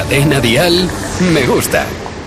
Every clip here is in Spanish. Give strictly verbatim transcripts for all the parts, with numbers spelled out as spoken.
Cadena Dial me gusta.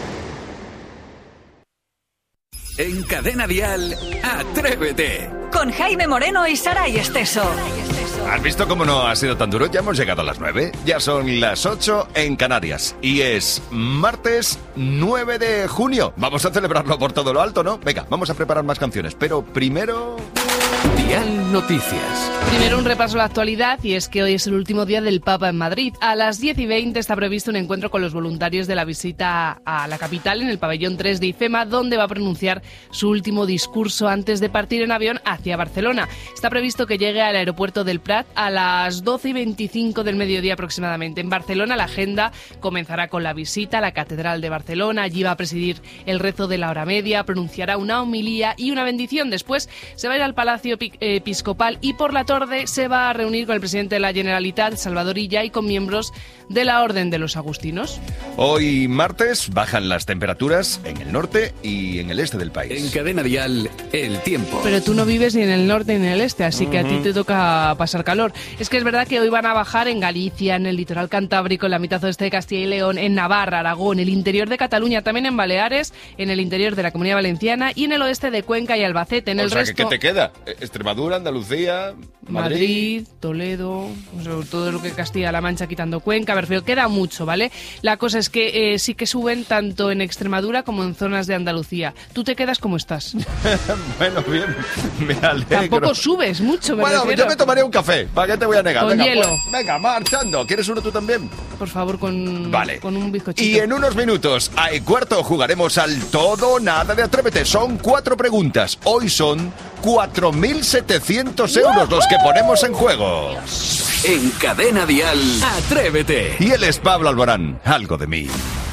En Cadena Dial, Atrévete. Con Jaime Moreno y Saray Esteso. ¿Has visto cómo no ha sido tan duro? Ya hemos llegado a las nueve. Ya son las ocho en Canarias. Y es martes nueve de junio. Vamos a celebrarlo por todo lo alto, ¿no? Venga, vamos a preparar más canciones. Pero primero... Dial Noticias. Primero un repaso a la actualidad, y es que hoy es el último día del Papa en Madrid. A las diez y veinte está previsto un encuentro con los voluntarios de la visita a la capital en el pabellón tres de IFEMA, donde va a pronunciar su último discurso antes de partir en avión hacia Barcelona. Está previsto que llegue al aeropuerto del Prat a las doce y veinticinco del mediodía aproximadamente. En Barcelona la agenda comenzará con la visita a la Catedral de Barcelona. Allí va a presidir el rezo de la hora media, pronunciará una homilía y una bendición. Después se va a ir al Palacio Episcopal y por la tarde se va a reunir con el presidente de la Generalitat, Salvador Illa, y con miembros de la Orden de los Agustinos. Hoy martes bajan las temperaturas en el norte y en el este del país. En Cadena Dial, el tiempo. Pero tú no vives ni en el norte ni en el este, así que uh-huh. a ti te toca pasar calor. Es que es verdad que hoy van a bajar en Galicia, en el litoral cantábrico, en la mitad oeste de Castilla y León, en Navarra, Aragón, el interior de Cataluña, también en Baleares, en el interior de la Comunidad Valenciana y en el oeste de Cuenca y Albacete. En o el sea, resto... ¿qué te queda? Extremadura, Andalucía, Madrid... Madrid, Toledo, sobre todo lo que Castilla-La Mancha quitando Cuenca, a ver, pero queda mucho, ¿vale? La cosa es que eh, sí que suben tanto en Extremadura como en zonas de Andalucía. Tú te quedas como estás. Bueno, bien, me alegro. Tampoco subes mucho, me Bueno, refiero. yo me tomaré un café, ¿para qué te voy a negar? Con venga, hielo. Pues, venga, marchando. ¿Quieres uno tú también? Por favor, con, vale. con un bizcochito. Y en unos minutos, a y cuarto, jugaremos al todo o nada de Atrévete. Son cuatro preguntas. Hoy son cuatro mil setecientos euros los que ponemos en juego. En Cadena Dial, Atrévete. Y él es Pablo Alborán, algo de mí.